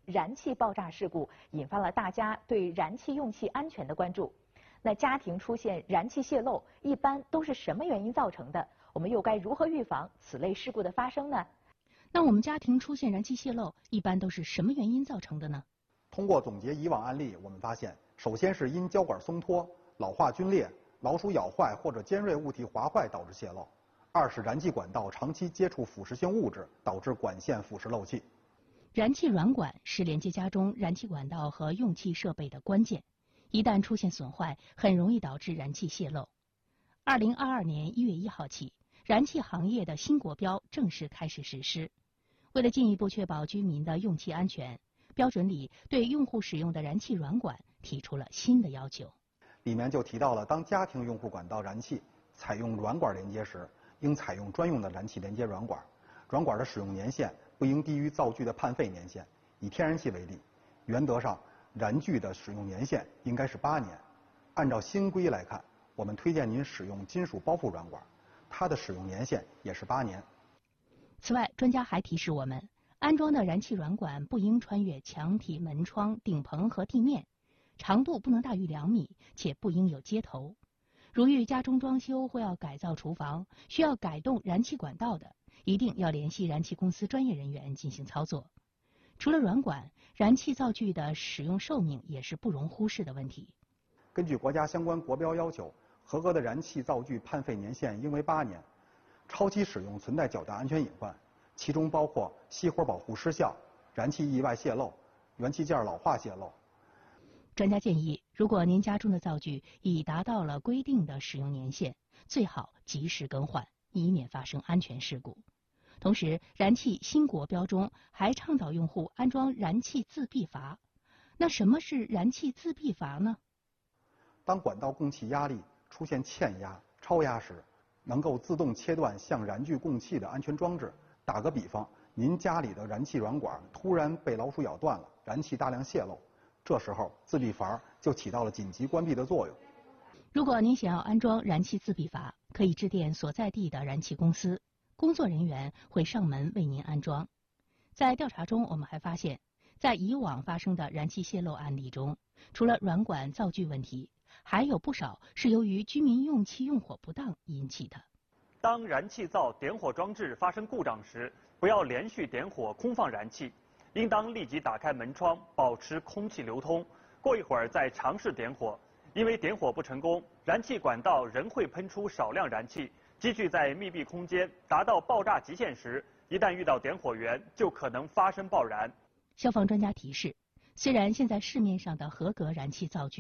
燃气爆炸事故，引发了大家对燃气用气安全的关注。那家庭出现燃气泄漏，一般都是什么原因造成的？我们又该如何预防此类事故的发生呢？ 那我们家庭出现燃气泄漏，一般都是什么原因造成的呢？ 通过总结以往案例，我们发现，首先是因胶管松脱、老化皲裂、老鼠咬坏或者尖锐物体划坏导致泄漏；二是燃气管道长期接触腐蚀性物质，导致管线腐蚀漏气。 燃气软管是连接家中燃气管道和用气设备的关键，一旦出现损坏，很容易导致燃气泄漏。2022年1月1号起，燃气行业的新国标正式开始实施。为了进一步确保居民的用气安全，标准里对用户使用的燃气软管提出了新的要求。 里面就提到了，当家庭用户管道燃气采用软管连接时，应采用专用的燃气连接软管，软管的使用年限不应低于灶具的判废年限。以天然气为例，原则上燃具的使用年限应该是8年。按照新规来看，我们推荐您使用金属包覆软管，它的使用年限也是8年。 此外，专家还提示我们，安装的燃气软管不应穿越墙体、门窗、顶棚和地面，长度不能大于2米，且不应有接头。如遇家中装修或要改造厨房，需要改动燃气管道的，一定要联系燃气公司专业人员进行操作。除了软管，燃气灶具的使用寿命也是不容忽视的问题。 根据国家相关国标要求，合格的燃气灶具判废年限应为8年，超期使用存在较大安全隐患，其中包括熄火保护失效、燃气意外泄漏、元器件老化泄漏。 专家建议，如果您家中的灶具已达到了规定的使用年限，最好及时更换，以免发生安全事故。同时，燃气新国标中还倡导用户安装燃气自闭阀。那什么是燃气自闭阀呢？ 当管道供气压力出现欠压、超压时，能够自动切断向燃具供气的安全装置。打个比方，您家里的燃气软管突然被老鼠咬断了，燃气大量泄漏，这时候自闭阀就起到了紧急关闭的作用。 如果您想要安装燃气自闭阀，可以致电所在地的燃气公司，工作人员会上门为您安装。在调查中，我们还发现，在以往发生的燃气泄漏案例中，除了软管灶具问题，还有不少是由于居民用气用火不当引起的。 当燃气灶点火装置发生故障时，不要连续点火空放燃气，应当立即打开门窗，保持空气流通，过一会儿再尝试点火。因为点火不成功，燃气管道仍会喷出少量燃气，积聚在密闭空间，达到爆炸极限时，一旦遇到点火源，就可能发生爆燃。 消防专家提示，虽然现在市面上的合格燃气灶具